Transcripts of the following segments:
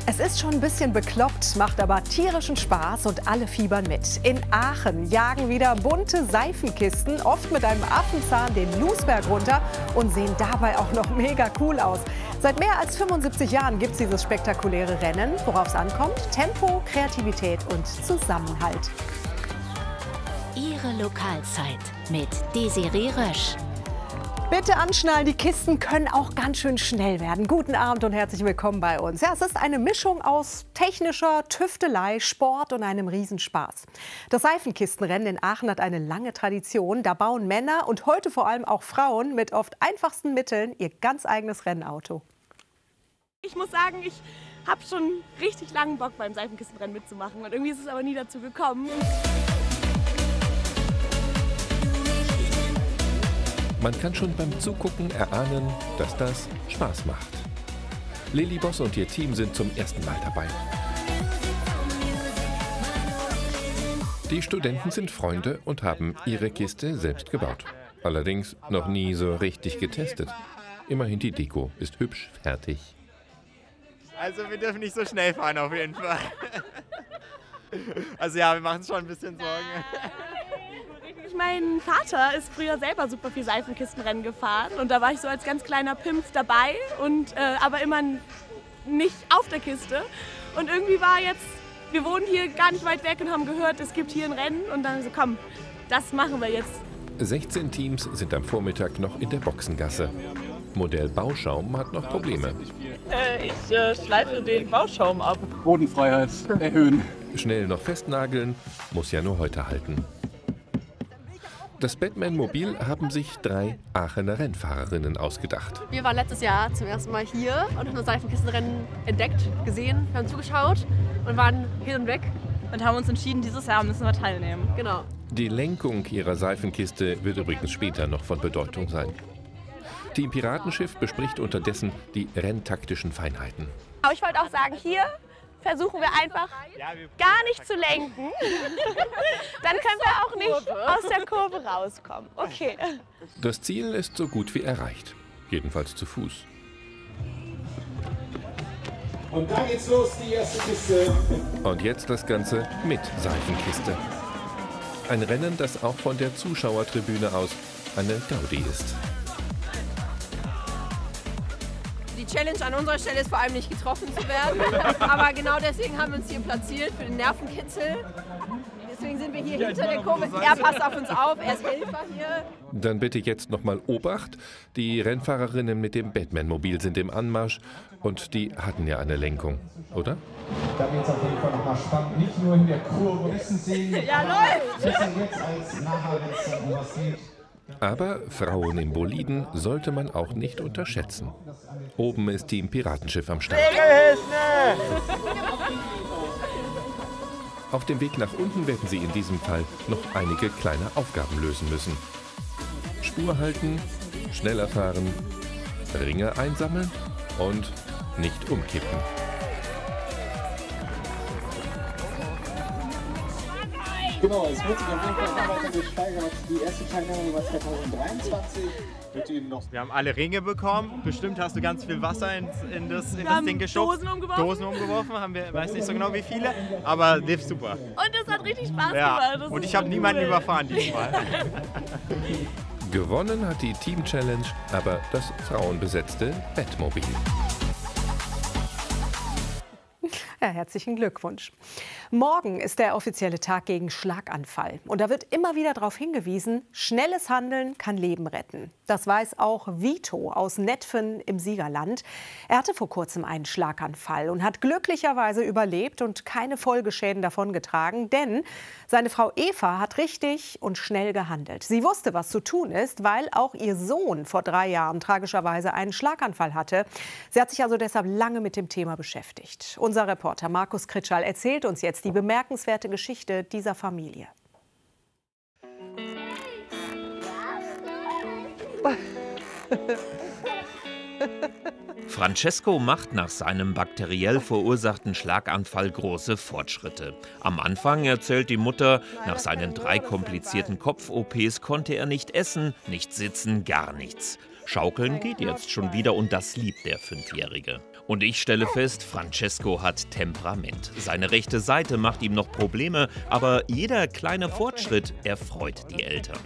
Es ist schon ein bisschen bekloppt, macht aber tierischen Spaß und alle fiebern mit. In Aachen jagen wieder bunte Seifenkisten, oft mit einem Affenzahn den Lousberg runter und sehen dabei auch noch mega cool aus. Seit mehr als 75 Jahren gibt es dieses spektakuläre Rennen. Worauf es ankommt? Tempo, Kreativität und Zusammenhalt. Ihre Lokalzeit mit Desiree Rösch. Bitte anschnallen, die Kisten können auch ganz schön schnell werden. Guten Abend und herzlich willkommen bei uns. Ja, es ist eine Mischung aus technischer Tüftelei, Sport und einem Riesenspaß. Das Seifenkistenrennen in Aachen hat eine lange Tradition. Da bauen Männer und heute vor allem auch Frauen mit oft einfachsten Mitteln ihr ganz eigenes Rennauto. Ich muss sagen, ich habe schon richtig langen Bock beim Seifenkistenrennen mitzumachen und irgendwie ist es aber nie dazu gekommen. Man kann schon beim Zugucken erahnen, dass das Spaß macht. Lilly Boss und ihr Team sind zum ersten Mal dabei. Die Studenten sind Freunde und haben ihre Kiste selbst gebaut. Allerdings noch nie so richtig getestet. Immerhin die Deko ist hübsch fertig. Also wir dürfen nicht so schnell fahren auf jeden Fall. Also ja, wir machen uns schon ein bisschen Sorgen. Mein Vater ist früher selber super viel Seifenkistenrennen gefahren und da war ich so als ganz kleiner Pimpf dabei und aber immer nicht auf der Kiste. Und irgendwie war jetzt, wir wohnen hier gar nicht weit weg und haben gehört, es gibt hier ein Rennen und dann so, komm, das machen wir jetzt. 16 Teams sind am Vormittag noch in der Boxengasse. Modell Bauschaum hat noch Probleme. Ich schleife den Bauschaum ab. Bodenfreiheit erhöhen. Schnell noch festnageln, muss ja nur heute halten. Das Batman-Mobil haben sich 3 Aachener Rennfahrerinnen ausgedacht. Wir waren letztes Jahr zum ersten Mal hier und haben das Seifenkistenrennen entdeckt, gesehen, haben zugeschaut und waren hin und weg. Und haben uns entschieden, dieses Jahr müssen wir teilnehmen. Genau. Die Lenkung ihrer Seifenkiste wird übrigens später noch von Bedeutung sein. Team Piratenschiff bespricht unterdessen die renntaktischen Feinheiten. Aber ich wollte auch sagen, hier versuchen wir einfach gar nicht zu lenken. Dann können wir auch nicht aus der Kurve rauskommen. Okay. Das Ziel ist so gut wie erreicht. Jedenfalls zu Fuß. Und da geht's los, die erste Kiste. Und jetzt das Ganze mit Seifenkiste. Ein Rennen, das auch von der Zuschauertribüne aus eine Gaudi ist. Die Challenge an unserer Stelle ist vor allem nicht getroffen zu werden. Aber genau deswegen haben wir uns hier platziert für den Nervenkitzel. Deswegen sind wir hier hinter der Kurve. Er passt auf uns auf, er ist Helfer hier. Dann bitte jetzt nochmal Obacht. Die Rennfahrerinnen mit dem Batman-Mobil sind im Anmarsch und die hatten ja eine Lenkung, oder? Da wird es auf jeden Fall nochmal spannend. Nicht nur in der Kurve. Wissen Sie, Ja, läuft! wissen jetzt als nachher, wenn es um was geht. Aber Frauen im Boliden sollte man auch nicht unterschätzen. Oben ist Team Piratenschiff am Start. Auf dem Weg nach unten werden sie in diesem Fall noch einige kleine Aufgaben lösen müssen. Spur halten, schneller fahren, Ringe einsammeln und nicht umkippen. Genau, es wird sich auf jeden Fall immer weiter gesteigert. Die erste Teilnahme war 2023. Wird Ihnen noch Wir haben alle Ringe bekommen. Bestimmt hast du ganz viel Wasser in das Ding geschubst. Dosen umgeworfen. Haben wir, weiß nicht so genau wie viele, aber lief super. Und es hat richtig Spaß Ja. gemacht. Und ich habe niemanden überfahren diesmal. Gewonnen hat die Team Challenge aber das frauenbesetzte Batmobil. Ja, herzlichen Glückwunsch. Morgen ist der offizielle Tag gegen Schlaganfall. Und da wird immer wieder darauf hingewiesen, schnelles Handeln kann Leben retten. Das weiß auch Vito aus Netphen im Siegerland. Er hatte vor kurzem einen Schlaganfall und hat glücklicherweise überlebt und keine Folgeschäden davongetragen. Denn seine Frau Eva hat richtig und schnell gehandelt. Sie wusste, was zu tun ist, weil auch ihr Sohn vor 3 Jahren tragischerweise einen Schlaganfall hatte. Sie hat sich also deshalb lange mit dem Thema beschäftigt. Unser Reporter Markus Kritschall erzählt uns jetzt die bemerkenswerte Geschichte dieser Familie. Francesco macht nach seinem bakteriell verursachten Schlaganfall große Fortschritte. Am Anfang erzählt die Mutter, nach seinen 3 komplizierten Kopf-OPs konnte er nicht essen, nicht sitzen, gar nichts. Schaukeln geht jetzt schon wieder und das liebt der 5-Jährige. Und ich stelle fest, Francesco hat Temperament. Seine rechte Seite macht ihm noch Probleme, aber jeder kleine Fortschritt erfreut die Eltern.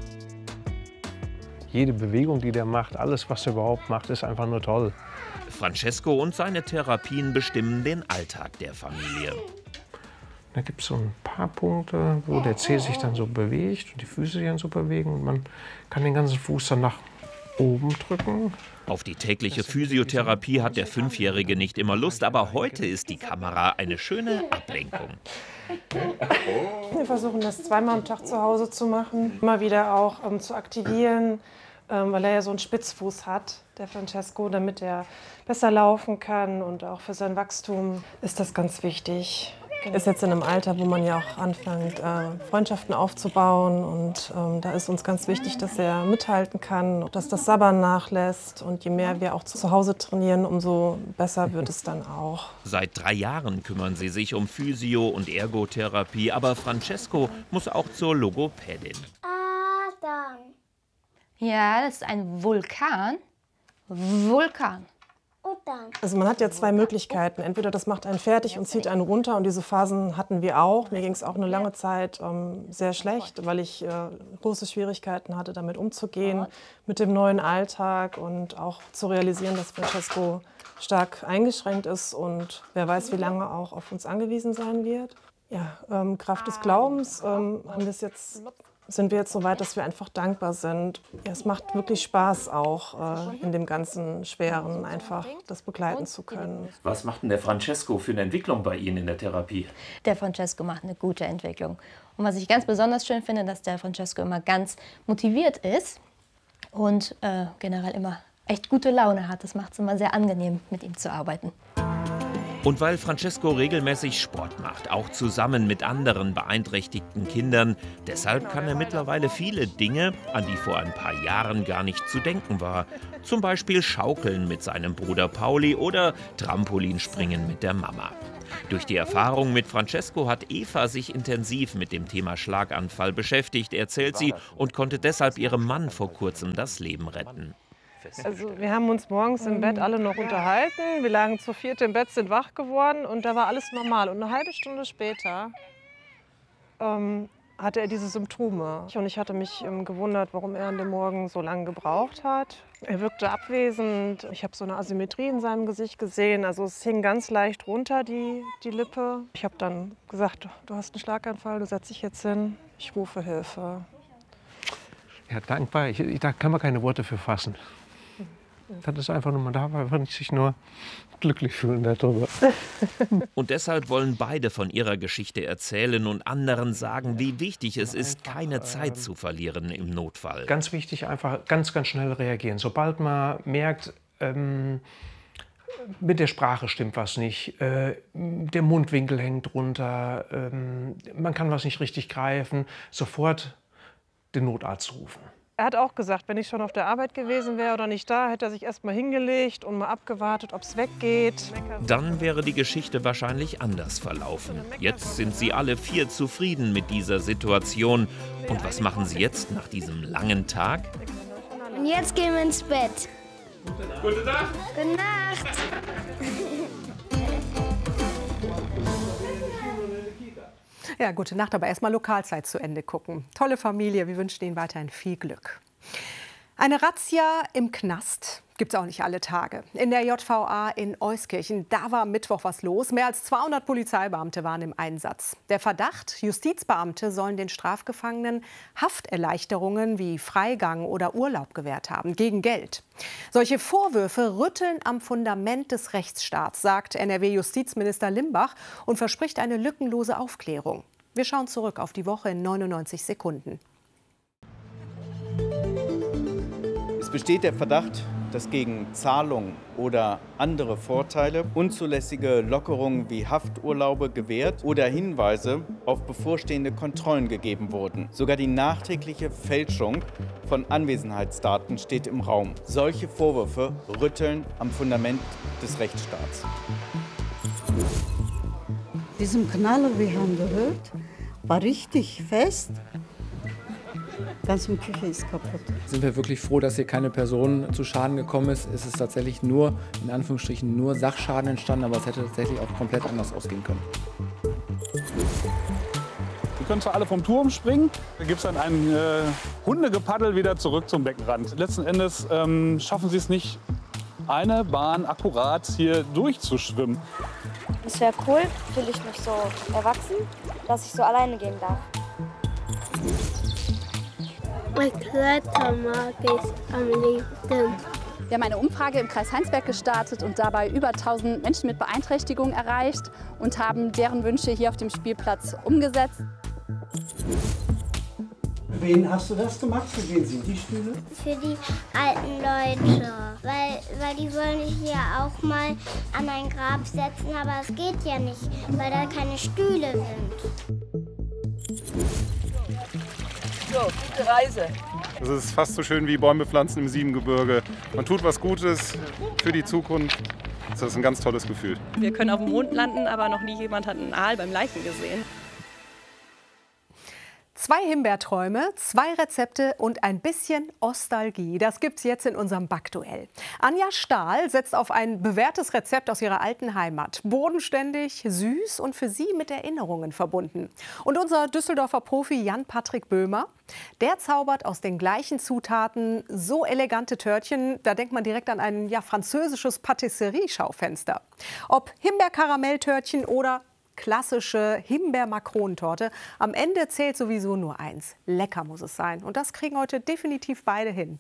Jede Bewegung, die der macht, alles, was er überhaupt macht, ist einfach nur toll. Francesco und seine Therapien bestimmen den Alltag der Familie. Da gibt es so ein paar Punkte, wo der Zeh sich dann so bewegt und die Füße sich dann so bewegen. Und man kann den ganzen Fuß dann nach oben drücken. Auf die tägliche Physiotherapie hat der 5-Jährige nicht immer Lust, aber heute ist die Kamera eine schöne Ablenkung. Wir versuchen das zweimal am Tag zu Hause zu machen, immer wieder auch zu aktivieren, weil er ja so einen Spitzfuß hat, der Francesco, damit er besser laufen kann und auch für sein Wachstum ist das ganz wichtig. Er ist jetzt in einem Alter, wo man ja auch anfängt, Freundschaften aufzubauen und da ist uns ganz wichtig, dass er mithalten kann, dass das Sabbern nachlässt und je mehr wir auch zu Hause trainieren, umso besser wird es dann auch. Seit 3 Jahren kümmern sie sich um Physio- und Ergotherapie, aber Francesco muss auch zur Logopädin. Adam. Ja, das ist ein Vulkan. Vulkan. Also man hat ja 2 Möglichkeiten. Entweder das macht einen fertig und zieht einen runter und diese Phasen hatten wir auch. Mir ging es auch eine lange Zeit sehr schlecht, weil ich große Schwierigkeiten hatte, damit umzugehen, mit dem neuen Alltag und auch zu realisieren, dass Francesco stark eingeschränkt ist und wer weiß, wie lange auch auf uns angewiesen sein wird. Ja, Kraft des Glaubens sind wir jetzt so weit, dass wir einfach dankbar sind. Ja, es macht wirklich Spaß auch, in dem ganzen Schweren einfach das begleiten zu können. Was macht denn der Francesco für eine Entwicklung bei Ihnen in der Therapie? Der Francesco macht eine gute Entwicklung. Und was ich ganz besonders schön finde, dass der Francesco immer ganz motiviert ist und generell immer echt gute Laune hat. Das macht es immer sehr angenehm, mit ihm zu arbeiten. Und weil Francesco regelmäßig Sport macht, auch zusammen mit anderen beeinträchtigten Kindern, deshalb kann er mittlerweile viele Dinge, an die vor ein paar Jahren gar nicht zu denken war. Zum Beispiel Schaukeln mit seinem Bruder Pauli oder Trampolinspringen mit der Mama. Durch die Erfahrung mit Francesco hat Eva sich intensiv mit dem Thema Schlaganfall beschäftigt, erzählt sie, und konnte deshalb ihrem Mann vor kurzem das Leben retten. Also wir haben uns morgens im Bett alle noch unterhalten. Wir lagen zu 4 im Bett, sind wach geworden und da war alles normal. Und eine halbe Stunde später hatte er diese Symptome. Und ich hatte mich gewundert, warum er an dem Morgen so lange gebraucht hat. Er wirkte abwesend. Ich habe so eine Asymmetrie in seinem Gesicht gesehen. Also es hing ganz leicht runter, die Lippe. Ich habe dann gesagt, du hast einen Schlaganfall, du setzt dich jetzt hin. Ich rufe Hilfe. Ja, dankbar. Da kann man keine Worte für fassen. Das ist einfach nur, man darf einfach sich nur glücklich fühlen darüber. Und deshalb wollen beide von ihrer Geschichte erzählen und anderen sagen, wie wichtig es ist, keine Zeit zu verlieren im Notfall. Ganz wichtig, einfach ganz schnell reagieren. Sobald man merkt, mit der Sprache stimmt was nicht, der Mundwinkel hängt runter, man kann was nicht richtig greifen, sofort den Notarzt rufen. Er hat auch gesagt, wenn ich schon auf der Arbeit gewesen wäre oder nicht da, hätte er sich erst mal hingelegt und mal abgewartet, ob es weggeht. Dann wäre die Geschichte wahrscheinlich anders verlaufen. Jetzt sind sie alle 4 zufrieden mit dieser Situation. Und was machen sie jetzt nach diesem langen Tag? Und jetzt gehen wir ins Bett. Gute Nacht! Gute Nacht! Ja, gute Nacht, aber erstmal Lokalzeit zu Ende gucken. Tolle Familie, wir wünschen Ihnen weiterhin viel Glück. Eine Razzia im Knast gibt es auch nicht alle Tage. In der JVA in Euskirchen, da war am Mittwoch was los. Mehr als 200 Polizeibeamte waren im Einsatz. Der Verdacht, Justizbeamte sollen den Strafgefangenen Hafterleichterungen wie Freigang oder Urlaub gewährt haben, gegen Geld. Solche Vorwürfe rütteln am Fundament des Rechtsstaats, sagt NRW-Justizminister Limbach und verspricht eine lückenlose Aufklärung. Wir schauen zurück auf die Woche in 99 Sekunden. Es besteht der Verdacht, dass gegen Zahlung oder andere Vorteile unzulässige Lockerungen wie Hafturlaube gewährt oder Hinweise auf bevorstehende Kontrollen gegeben wurden. Sogar die nachträgliche Fälschung von Anwesenheitsdaten steht im Raum. Solche Vorwürfe rütteln am Fundament des Rechtsstaats. Diesem Knaller, wir haben gehört, war richtig fest. Die ganze Küche ist kaputt. Sind wir wirklich froh, dass hier keine Person zu Schaden gekommen ist. Es ist tatsächlich nur, in Anführungsstrichen, nur Sachschaden entstanden, aber es hätte tatsächlich auch komplett anders ausgehen können. Die können zwar alle vom Turm springen, da gibt es dann ein Hundegepaddel wieder zurück zum Beckenrand. Letzten Endes schaffen sie es nicht, eine Bahn akkurat hier durchzuschwimmen. Es wäre cool, fühle ich mich so erwachsen, dass ich so alleine gehen darf. Kletter mag ich am liebsten. Wir haben eine Umfrage im Kreis Heinsberg gestartet und dabei über 1000 Menschen mit Beeinträchtigung erreicht und haben deren Wünsche hier auf dem Spielplatz umgesetzt. Für wen hast du das gemacht? Für wen sind die Stühle? Für die alten Leute, weil die wollen sich ja auch mal an ein Grab setzen, aber es geht ja nicht, weil da keine Stühle sind. So, gute Reise. Das ist fast so schön wie Bäume pflanzen im Siebengebirge. Man tut was Gutes für die Zukunft. Das ist ein ganz tolles Gefühl. Wir können auf dem Mond landen, aber noch nie jemand hat einen Aal beim Leichen gesehen. 2 Himbeerträume, 2 Rezepte und ein bisschen Ostalgie. Das gibt's jetzt in unserem Backduell. Anja Stahl setzt auf ein bewährtes Rezept aus ihrer alten Heimat. Bodenständig, süß und für sie mit Erinnerungen verbunden. Und unser Düsseldorfer Profi Jan-Patrick Böhmer, der zaubert aus den gleichen Zutaten so elegante Törtchen, da denkt man direkt an ein französisches Patisserie-Schaufenster. Ob Himbeer-Karamelltörtchen oder klassische Himbeer-Makronentorte. Am Ende zählt sowieso nur eins. Lecker muss es sein. Und das kriegen heute definitiv beide hin.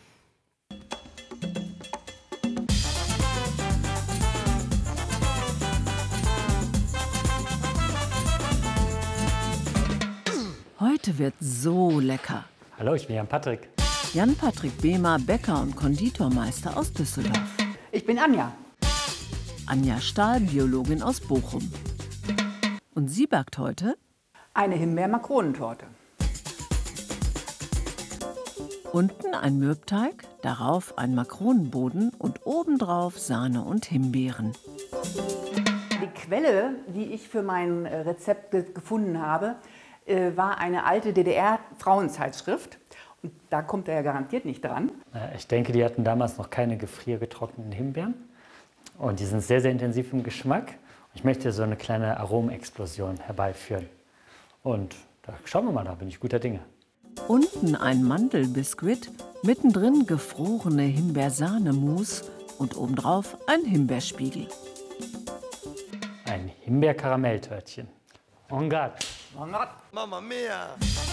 Heute wird so lecker. Hallo, ich bin Jan-Patrick. Jan-Patrick Böhmer, Bäcker und Konditormeister aus Düsseldorf. Ich bin Anja. Anja Stahl, Biologin aus Bochum. Und sie backt heute eine Himbeer-Makronentorte. Unten ein Mürbteig, darauf ein Makronenboden und obendrauf Sahne und Himbeeren. Die Quelle, die ich für mein Rezept gefunden habe, war eine alte DDR-Frauenzeitschrift. Und da kommt er ja garantiert nicht dran. Ich denke, die hatten damals noch keine gefriergetrockneten Himbeeren. Und die sind sehr, sehr intensiv im Geschmack. Ich möchte so eine kleine Aromenexplosion herbeiführen. Und da schauen wir mal, da bin ich guter Dinge. Unten ein Mandelbiskuit, mittendrin gefrorene Himbeersahnemousse und obendrauf ein Himbeerspiegel. Ein Himbeer-Karamelltörtchen. En garde. En garde. Mamma mia!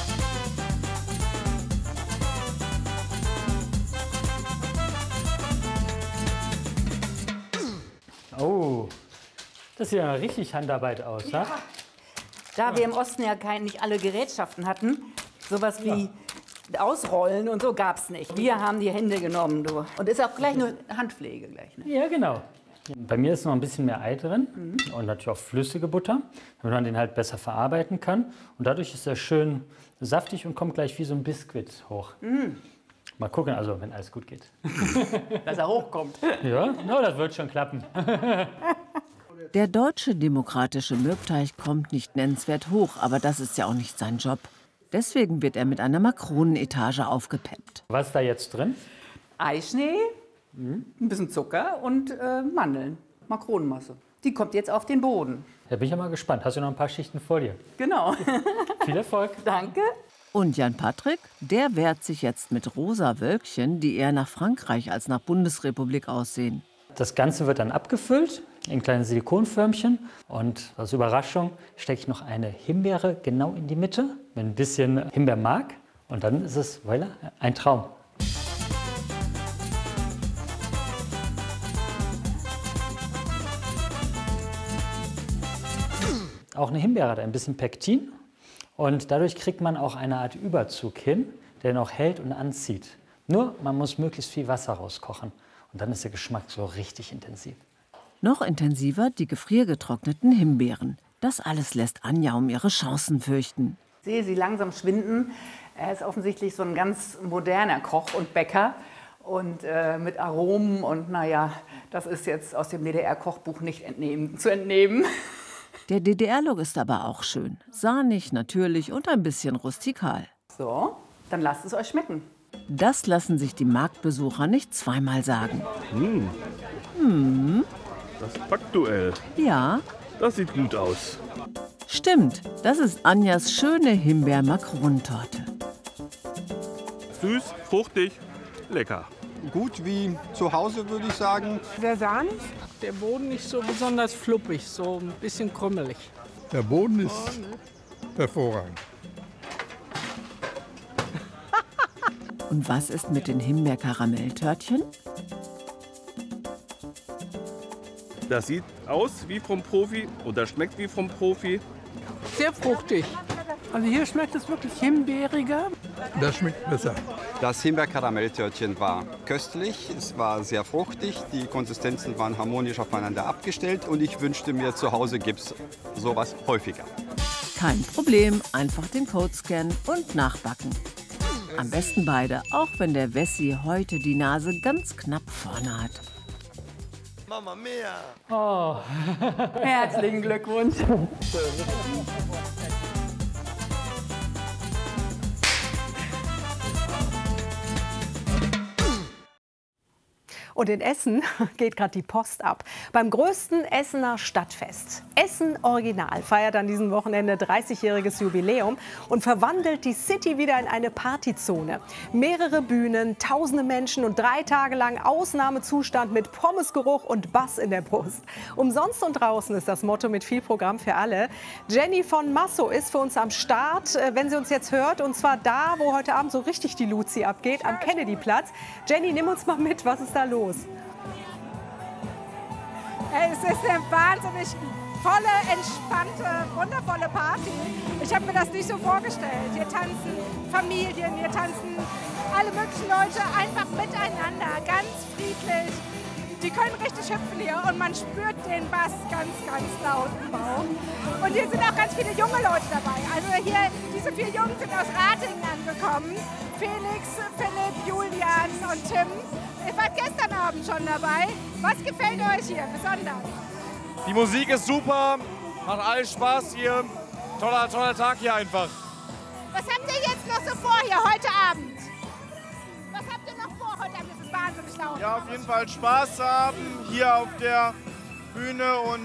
Oh, das sieht ja richtig Handarbeit aus, ja? Da wir im Osten ja nicht alle Gerätschaften hatten, sowas wie Ausrollen und so gab es nicht. Wir haben die Hände genommen, du. Und ist auch gleich nur Handpflege gleich, ne? Ja, genau. Bei mir ist noch ein bisschen mehr Ei drin und natürlich auch flüssige Butter, damit man den halt besser verarbeiten kann. Und dadurch ist er schön saftig und kommt gleich wie so ein Biskuit hoch. Mal gucken, also wenn alles gut geht. Dass er hochkommt. Ja, no, das wird schon klappen. Der deutsche demokratische Mürbteig kommt nicht nennenswert hoch, aber das ist ja auch nicht sein Job. Deswegen wird er mit einer Makronenetage aufgepeppt. Was ist da jetzt drin? Eischnee, ein bisschen Zucker und Mandeln, Makronenmasse. Die kommt jetzt auf den Boden. Da bin ich ja mal gespannt. Hast du noch ein paar Schichten vor dir? Genau. Viel Erfolg. Danke. Und Jan-Patrick, der wehrt sich jetzt mit rosa Wölkchen, die eher nach Frankreich als nach Bundesrepublik aussehen. Das Ganze wird dann abgefüllt in kleine Silikonförmchen. Und als Überraschung stecke ich noch eine Himbeere genau in die Mitte mit ein bisschen Himbeermark. Und dann ist es, voilà, ein Traum. Auch eine Himbeere hat ein bisschen Pektin. Und dadurch kriegt man auch eine Art Überzug hin, der noch hält und anzieht. Nur, man muss möglichst viel Wasser rauskochen. Und dann ist der Geschmack so richtig intensiv. Noch intensiver die gefriergetrockneten Himbeeren. Das alles lässt Anja um ihre Chancen fürchten. Ich sehe sie langsam schwinden. Er ist offensichtlich so ein ganz moderner Koch und Bäcker. Und mit Aromen und naja, das ist jetzt aus dem DDR-Kochbuch nicht zu entnehmen. Der DDR-Look ist aber auch schön. Sahnig, natürlich und ein bisschen rustikal. So, Dann lasst es euch schmecken. Das lassen sich die Marktbesucher nicht zweimal sagen. Das Backduell. Ja. Das sieht gut aus. Stimmt, das ist Anjas schöne Himbeer-Makronentorte. Süß, fruchtig, lecker. Gut wie zu Hause, würde ich sagen. Sehr sahnig, der Boden nicht so besonders fluppig, so ein bisschen krümmelig. Der Boden ist hervorragend. Und was ist mit den Himbeer-Karamelltörtchen? Das sieht aus wie vom Profi und das schmeckt wie vom Profi. Sehr fruchtig. Also hier schmeckt es wirklich himbeeriger. Das schmeckt besser. Das Himbeer-Karamelltörtchen war köstlich, es war sehr fruchtig, die Konsistenzen waren harmonisch aufeinander abgestellt und ich wünschte mir, zu Hause gibt es sowas häufiger. Kein Problem, einfach den Code scannen und nachbacken. Am besten beide, auch wenn der Wessi heute die Nase ganz knapp vorne hat. Mama mia! Oh, herzlichen Glückwunsch. Und in Essen geht gerade die Post ab. Beim größten Essener Stadtfest. Essen Original feiert an diesem Wochenende 30-jähriges Jubiläum und verwandelt die City wieder in eine Partyzone. Mehrere Bühnen, tausende Menschen und 3 Tage lang Ausnahmezustand mit Pommesgeruch und Bass in der Brust. Umsonst und draußen ist das Motto mit viel Programm für alle. Jenny von Masso ist für uns am Start, wenn sie uns jetzt hört. Und zwar da, wo heute Abend so richtig die Luzi abgeht, am Kennedyplatz. Jenny, nimm uns mal mit, was ist da los? Es ist eine wahnsinnig tolle, entspannte, wundervolle Party. Ich habe mir das nicht so vorgestellt. Hier tanzen Familien, hier tanzen alle möglichen Leute einfach miteinander, ganz friedlich. Die können richtig hüpfen hier und man spürt den Bass ganz, ganz laut im Bauch. Und hier sind auch ganz viele junge Leute dabei. Also hier, diese 4 Jungs sind aus Ratingen angekommen. Felix, Philipp, Julian und Tim. Ihr wart gestern Abend schon dabei. Was gefällt euch hier besonders? Die Musik ist super, macht alles Spaß hier. Toller Tag hier einfach. Was habt ihr jetzt noch so vor hier heute Abend? Was habt ihr noch vor heute Abend? Das ist wahnsinnig laut. Ja, auf jeden Fall Spaß haben hier auf der Bühne und